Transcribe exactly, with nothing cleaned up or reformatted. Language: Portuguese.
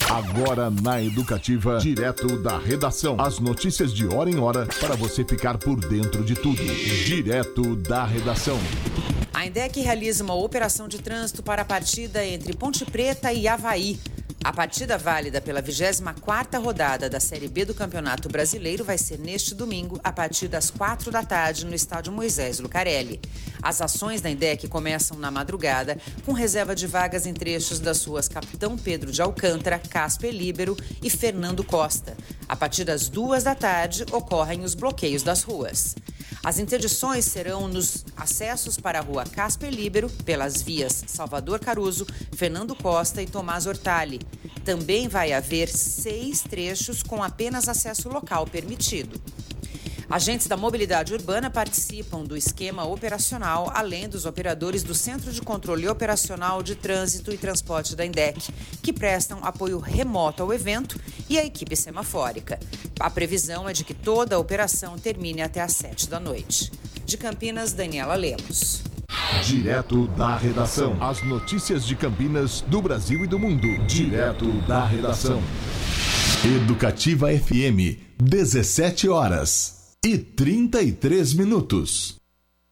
Agora na Educativa, direto da redação. As notícias de hora em hora para você ficar por dentro de tudo. Direto da redação. A INDEC realiza uma operação de trânsito para a partida entre Ponte Preta e Avaí. A partida válida pela vigésima quarta rodada da Série B do Campeonato Brasileiro vai ser neste domingo, a partir das quatro da tarde, no estádio Moisés Lucarelli. As ações da INDEC começam na madrugada, com reserva de vagas em trechos das ruas Capitão Pedro de Alcântara, Casper Líbero e Fernando Costa. A partir das duas da tarde, ocorrem os bloqueios das ruas. As interdições serão nos acessos para a rua Casper Líbero, pelas vias Salvador Caruso, Fernando Costa e Tomás Hortali. Também vai haver seis trechos com apenas acesso local permitido. Agentes da mobilidade urbana participam do esquema operacional, além dos operadores do Centro de Controle Operacional de Trânsito e Transporte da INDEC, que prestam apoio remoto ao evento, e a equipe semafórica. A previsão é de que toda a operação termine até às sete da noite. De Campinas, Daniela Lemos. Direto da redação. As notícias de Campinas, do Brasil e do mundo. Direto da redação. Educativa F M, dezessete horas e trinta e três minutos.